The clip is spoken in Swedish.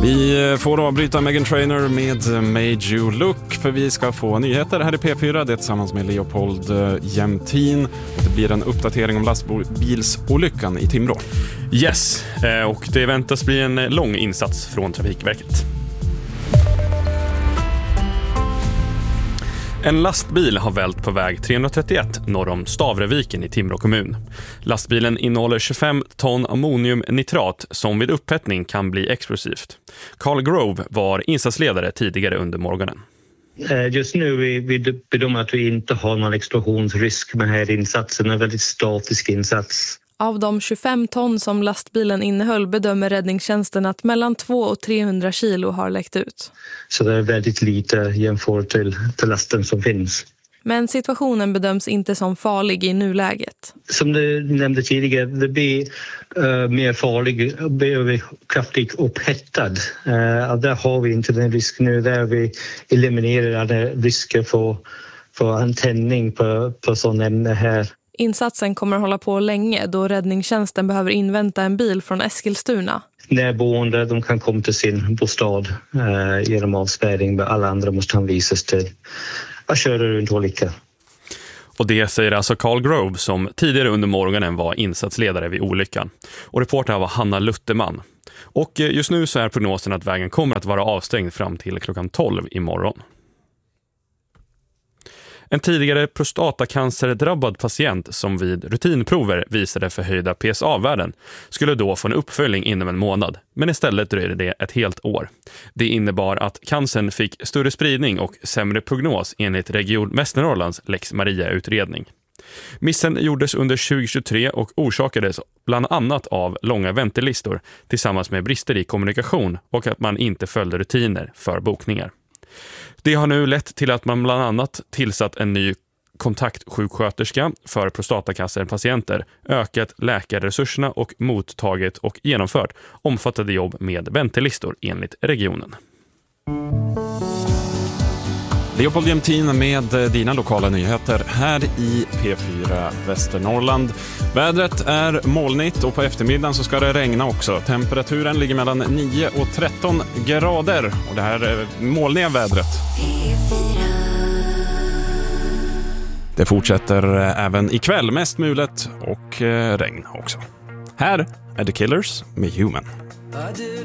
Vi får avbryta Meghan Trainor med Made You Look, för vi ska få nyheter här i P4. Det är tillsammans med Leopold Jämtin. Det blir en uppdatering om lastbilsolyckan i Timrå. Yes, och det väntas bli en lång insats från Trafikverket. En lastbil har vält på väg 331 norr om Stavreviken i Timrå kommun. Lastbilen innehåller 25 ton ammoniumnitrat som vid upphettning kan bli explosivt. Carl Grove var insatsledare tidigare under morgonen. Just nu vi bedömer att vi inte har någon explosionsrisk med här insatsen. En väldigt statisk insats. Av de 25 ton som lastbilen innehöll bedömer räddningstjänsten att mellan 200 och 300 kilo har läckt ut. Så det är väldigt lite jämfört till lasten som finns. Men situationen bedöms inte som farlig i nuläget. Som du nämnde tidigare, det blir mer farlig, blir kraftigt upphettad. Där har vi inte den risk nu, där vi eliminerar alla risker för antändning på sådana ämnen här. Insatsen kommer att hålla på länge då räddningstjänsten behöver invänta en bil från Eskilstuna. Närboende, de kan komma till sin bostad genom avspärrning, men alla andra måste anvisas till att köra runt olika. Och det säger alltså Carl Grove som tidigare under morgonen var insatsledare vid olyckan. Och reporter var Hanna Lutterman. Och just nu så är prognosen att vägen kommer att vara avstängd fram till klockan 12 imorgon. En tidigare prostatacancerdrabbad patient som vid rutinprover visade förhöjda PSA-värden skulle då få en uppföljning inom en månad, men istället dröjde det ett helt år. Det innebar att cancern fick större spridning och sämre prognos enligt Region Västernorrlands Lex Maria-utredning. Missen gjordes under 2023 och orsakades bland annat av långa väntelistor tillsammans med brister i kommunikation och att man inte följde rutiner för bokningar. Det har nu lett till att man bland annat tillsatt en ny kontaktsjuksköterska för prostatacancerpatienter, ökat läkarresurserna och mottagit och genomfört omfattande jobb med väntelistor enligt regionen. Leopold Jämtin med dina lokala nyheter här i P4 Västernorrland. Vädret är molnigt och på eftermiddagen så ska det regna också. Temperaturen ligger mellan 9 och 13 grader och det här är molniga vädret. Det fortsätter även ikväll, mest mulet och regn också. Här är The Killers med Human.